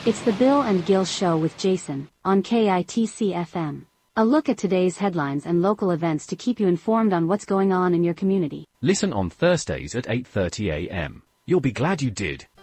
It's the Bill and Gil Show with Jason, on KITC FM. A look at today's headlines and local events to keep you informed on what's going on in your community. Listen on Thursdays at 8:30 a.m. You'll be glad you did.